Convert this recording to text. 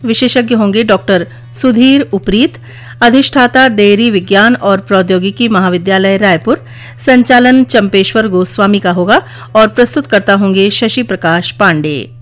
विशेषज्ञ होंगे डॉक्टर सुधीर उपरीत, अधिष्ठाता डेयरी विज्ञान और प्रौद्योगिकी महाविद्यालय रायपुर। संचालन चंपेश्वर गोस्वामी का होगा और प्रस्तुतकर्ता होंगे शशि प्रकाश पांडे।